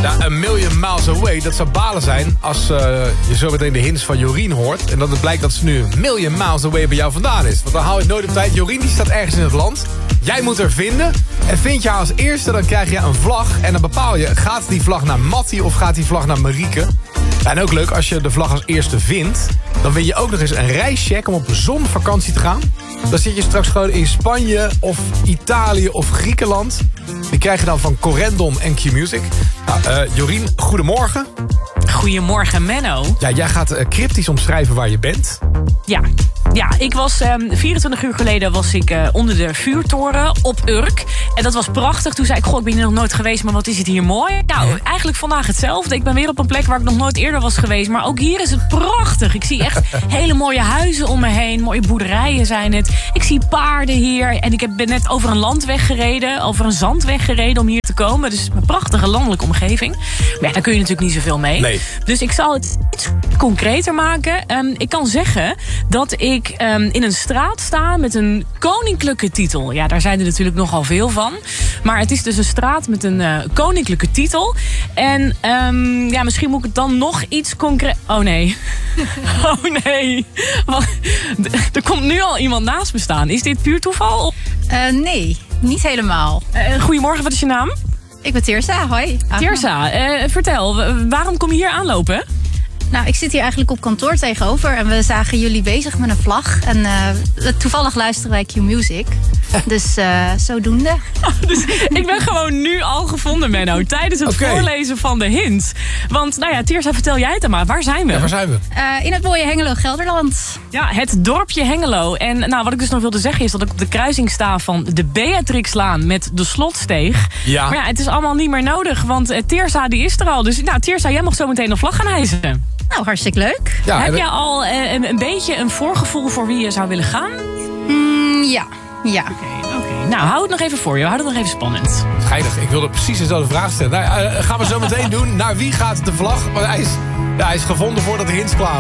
Ja, A Million Miles Away, dat zou balen zijn als je zo meteen de hints van Jorien hoort. En dat het blijkt dat ze nu 1 million miles away bij jou vandaan is. Want dan hou je het nooit op tijd. Jorien die staat ergens in het land. Jij moet haar vinden. En vind je haar als eerste, dan krijg je een vlag. En dan bepaal je, gaat die vlag naar Mattie of gaat die vlag naar Marieke? Ja, en ook leuk, als je de vlag als eerste vindt, dan win je ook nog eens een reischeck om op zonvakantie te gaan. Dan zit je straks gewoon in Spanje of Italië of Griekenland. Die krijg je dan van Corendon en Q-Music. Nou, Jorien, goedemorgen. Goedemorgen, Menno. Ja, jij gaat cryptisch omschrijven waar je bent. Ja, ik was 24 uur geleden was ik onder de vuurtoren op Urk. En dat was prachtig. Toen zei ik, goh, ik ben hier nog nooit geweest, maar wat is het hier mooi. Nou, eigenlijk vandaag hetzelfde. Ik ben weer op een plek waar ik nog nooit eerder was geweest. Maar ook hier is het prachtig. Ik zie echt hele mooie huizen om me heen. Mooie boerderijen zijn het. Ik zie paarden hier. En ik ben net over een landweg gereden. Over een zandweg gereden om hier te komen. Dus een prachtige landelijke omgeving. Maar ja, daar kun je natuurlijk niet zoveel mee. Nee. Dus ik zal het iets concreter maken. Ik kan zeggen dat ik in een straat sta met een koninklijke titel. Ja, daar zijn er natuurlijk nogal veel van. Maar het is dus een straat met een koninklijke titel. En ja, misschien moet ik het dan nog iets concreet... Oh nee. Oh nee. Er komt nu al iemand naast me staan. Is dit puur toeval? Nee, niet helemaal. Goedemorgen, wat is je naam? Ik ben Tirsa, hoi. Tirsa, vertel, waarom kom je hier aanlopen? Nou, ik zit hier eigenlijk op kantoor tegenover en we zagen jullie bezig met een vlag. En toevallig luisteren wij Q-Music. Dus zodoende. Dus ik ben gewoon nu al gevonden, Menno, tijdens het voorlezen van de hints. Want, nou ja, Tirsa, vertel jij het dan maar. Waar zijn we? Ja, waar zijn we? In het mooie Hengelo, Gelderland. Ja, het dorpje Hengelo. En nou, wat ik dus nog wilde zeggen is dat ik op de kruising sta van de Beatrixlaan met de Slotsteeg. Ja. Maar ja, het is allemaal niet meer nodig, want Tirsa die is er al. Dus nou, Tirsa, jij mag zo meteen een vlag gaan hijsen. Nou, hartstikke leuk. Ja, heb je al een beetje een voorgevoel voor wie je zou willen gaan? Ja. Oké. Nou, hou het nog even voor je. Hou het nog even spannend. Geinig, ik wilde precies dezelfde vraag stellen. Nou, gaan we zo meteen doen. Naar wie gaat de vlag? Want hij is gevonden voordat de hints klaar